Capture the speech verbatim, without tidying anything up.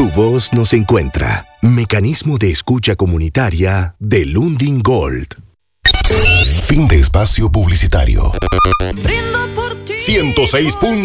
Tu voz nos encuentra. Mecanismo de escucha comunitaria de Lundin Gold. Fin de espacio publicitario. ciento seis.